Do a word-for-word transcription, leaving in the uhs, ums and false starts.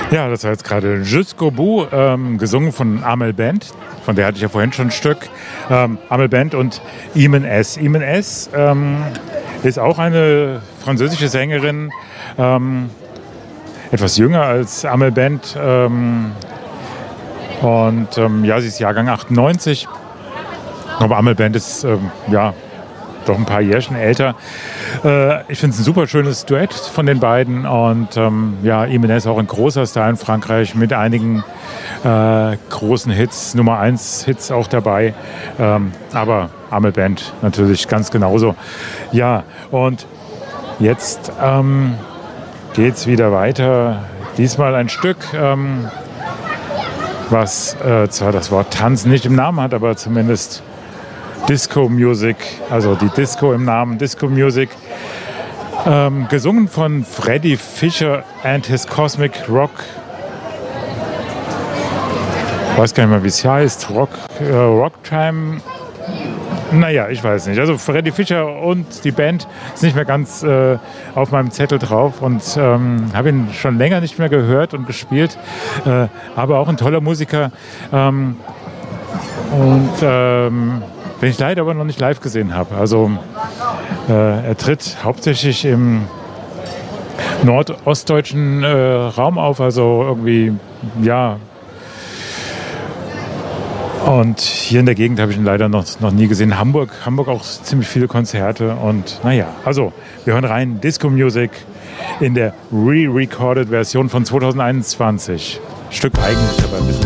Ja, das war jetzt gerade Jusqu'au bout, ähm, gesungen von Amel Bent. Von der hatte ich ja vorhin schon ein Stück. Ähm, Amel Bent und Imen S. Imen S. Ähm, ist auch eine französische Sängerin. Ähm, etwas jünger als Amel Bent. Ähm, und ähm, ja, sie ist Jahrgang achtundneunzig. Aber Amel Bent ist ähm, ja doch ein paar Jährchen älter. Äh, ich finde es ein super schönes Duett von den beiden. Und ähm, ja, Imen S. auch ein großer Star in Frankreich mit einigen äh, großen Hits, Nummer eins Hits auch dabei. Ähm, aber Amel Bent natürlich ganz genauso. Ja, und jetzt ähm, geht es wieder weiter. Diesmal ein Stück, ähm, was äh, zwar das Wort Tanzen nicht im Namen hat, aber zumindest Disco Music, also die Disco im Namen, Disco Music. Ähm, gesungen von Freddie Fisher and his Cosmic Rock. Ich weiß gar nicht mehr, wie es heißt. Rock, äh, Rocktime. Naja, ich weiß nicht. Also Freddie Fisher und die Band ist nicht mehr ganz äh, auf meinem Zettel drauf und ähm, habe ihn schon länger nicht mehr gehört und gespielt. Äh, aber auch ein toller Musiker. Ähm, und ähm, den ich leider aber noch nicht live gesehen habe. Also äh, er tritt hauptsächlich im nordostdeutschen äh, Raum auf, also irgendwie, ja. Und hier in der Gegend habe ich ihn leider noch, noch nie gesehen. Hamburg, Hamburg auch ziemlich viele Konzerte und naja, also wir hören rein, Disco Music in der re-recorded Version von zweitausendeinundzwanzig. Stück eigentlich, aber ein bisschen